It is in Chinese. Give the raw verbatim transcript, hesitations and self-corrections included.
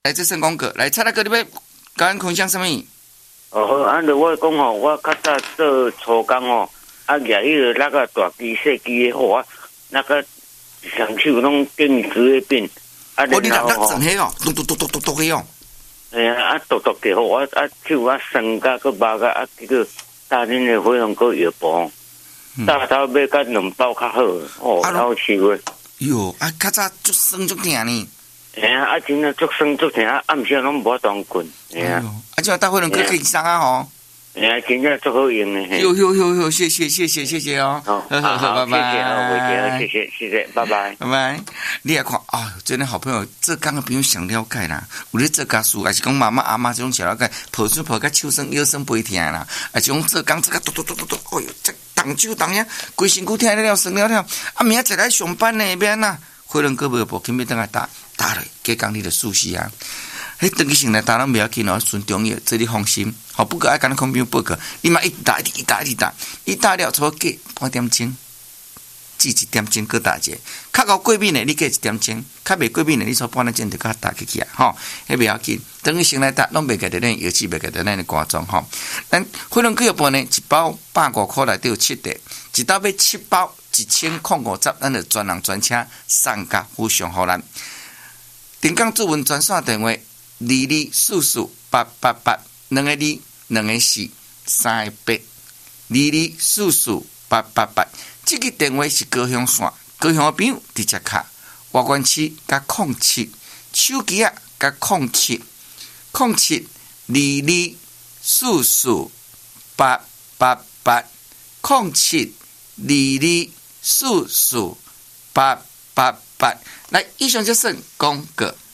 来，这算讲过。来，蔡大哥，你要甲咱分享什么？ 哦，按照我讲吼，我较早做粗工哦，啊，举迄个那个大机、小机的货，那个双手拢定直的变。啊， 哦，你然后那那整黑哦，嘟嘟嘟嘟嘟嘟黑哦。 哎呀，啊，剁剁嘅好，啊啊手啊酸甲个麻甲啊，这个大恁的火龙果药包，大头买甲两包较好，哦，好吃个。 哟，啊，较早足酸足疼呢。 哎呀，啊，真正足酸足疼，啊，暗时拢无当困。哎呀， 啊，就大火龙果可以上啊吼。 哎呀，真正足好用的。 哟哟哟哟，谢谢谢谢谢谢哦。 好，好好，拜拜。谢谢，谢谢谢谢，拜拜， 拜拜。你也看啊，真的好朋友，这刚刚朋友想了解啦。有咧做家事，还是讲妈妈阿妈这种想了解，抱出抱甲手酸腰酸背疼啦，还是讲做工这个嘟嘟嘟嘟嘟，哎哟，这动手动呀，规身躯疼了了酸了了。啊，明仔载来上班呢，免呐。火龙果无无，肯要等下打打落，加讲你的熟悉啊。迄长期性来打拢不要紧哦，顺中药，这你放心。好，不过爱跟你空兵报告，你嘛一直打一直打一直打，一打了差不多过半点钟，记一点钟搁打者。较高过敏的你过一点钟，较未过敏的你差半点钟就甲打起去啊，吼，迄不要紧。等于先来打，拢袂记得咱药剂，袂记得咱的肝脏吼。咱火龙果药包呢，一包百五块内底有七袋，一包买七包。一千零五十，咱就专人专车送甲互相互咱。定岗主文专线电话：二二四四八八八，两个二，两个四，三个八，二二四四八八八。这个电话是高雄线，高雄的朋友直接卡。外关区加空七，手机啊加空七，空七二二四四八八八，空七二二。四四八八八，来，以上就是广告。